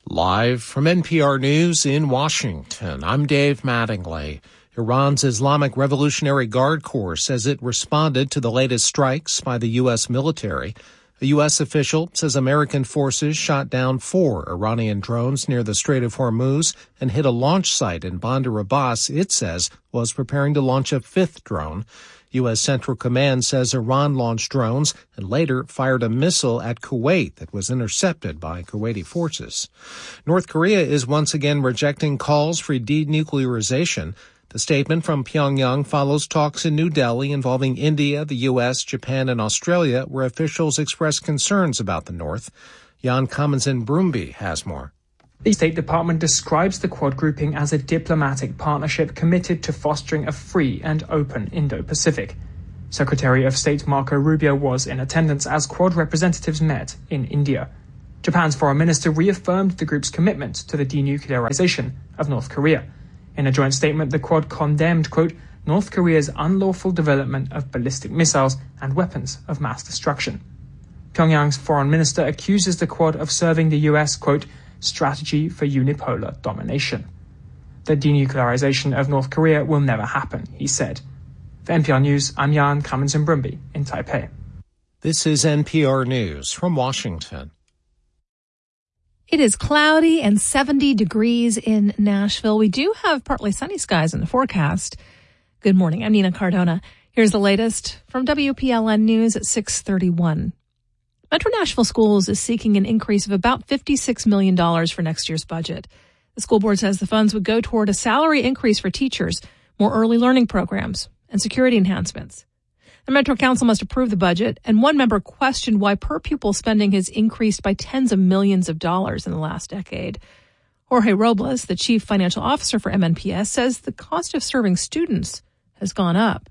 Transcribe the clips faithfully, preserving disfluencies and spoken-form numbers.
Live from N P R News in Washington, I'm Dave Mattingly. Iran's Islamic Revolutionary Guard Corps says it responded to the latest strikes by the U S military. A U S official says American forces shot down four Iranian drones near the Strait of Hormuz and hit a launch site in Bandar Abbas it says was preparing to launch a fifth drone. U S Central Command says Iran launched drones and later fired a missile at Kuwait that was intercepted by Kuwaiti forces. North Korea is once again rejecting calls for denuclearization. The statement from Pyongyang follows talks in New Delhi involving India, the U S, Japan, and Australia, where officials expressed concerns about the North. Jan Kamenzin-Brumby has more. The State Department describes the Quad grouping as a diplomatic partnership committed to fostering a free and open Indo-Pacific. Secretary of State Marco Rubio was in attendance as Quad representatives met in India. Japan's foreign minister reaffirmed the group's commitment to the denuclearization of North Korea. In a joint statement, the Quad condemned, quote, North Korea's unlawful development of ballistic missiles and weapons of mass destruction. Pyongyang's foreign minister accuses the Quad of serving the U S, quote, strategy for unipolar domination. The denuclearization of North Korea will never happen, he said. For N P R News, I'm Jan Kamenzin-Brumby in Taipei. This is N P R News from Washington. It is cloudy and seventy degrees in Nashville. We do have partly sunny skies in the forecast. Good morning. I'm Nina Cardona. Here's the latest from W P L N News at six thirty-one. Metro Nashville Schools is seeking an increase of about fifty-six million dollars for next year's budget. The school board says the funds would go toward a salary increase for teachers, more early learning programs, and security enhancements. The Metro Council must approve the budget, and one member questioned why per-pupil spending has increased by tens of millions of dollars in the last decade. Jorge Robles, the chief financial officer for M N P S, says the cost of serving students has gone up.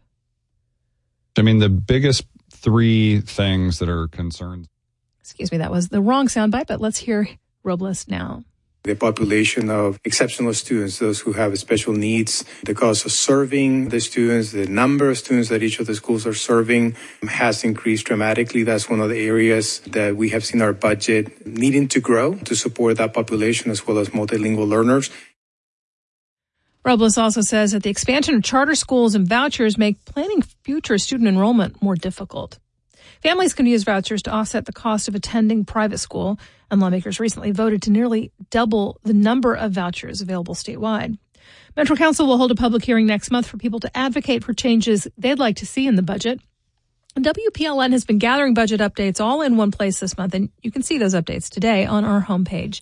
I mean, the biggest three things that are concerns. Excuse me, that was the wrong soundbite, but let's hear Robles now. The population of exceptional students, those who have special needs, the cost of serving the students, the number of students that each of the schools are serving has increased dramatically. That's one of the areas that we have seen our budget needing to grow to support that population as well as multilingual learners. Robles also says that the expansion of charter schools and vouchers make planning future student enrollment more difficult. Families can use vouchers to offset the cost of attending private school, and lawmakers recently voted to nearly double the number of vouchers available statewide. Metro Council will hold a public hearing next month for people to advocate for changes they'd like to see in the budget. And W P L N has been gathering budget updates all in one place this month, and you can see those updates today on our homepage.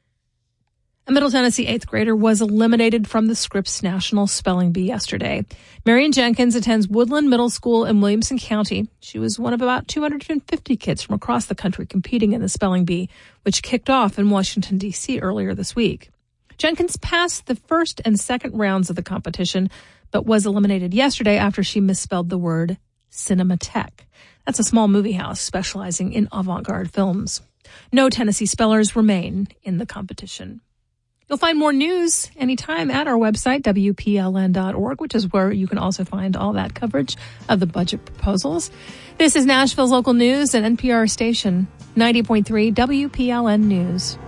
A Middle Tennessee eighth grader was eliminated from the Scripps National Spelling Bee yesterday. Marion Jenkins attends Woodland Middle School in Williamson County. She was one of about two hundred fifty kids from across the country competing in the Spelling Bee, which kicked off in Washington, D C earlier this week. Jenkins passed the first and second rounds of the competition, but was eliminated yesterday after she misspelled the word Cinematheque. That's a small movie house specializing in avant-garde films. No Tennessee spellers remain in the competition. You'll find more news anytime at our website, W P L N dot org, which is where you can also find all that coverage of the budget proposals. This is Nashville's local news and N P R station, ninety point three W P L N News.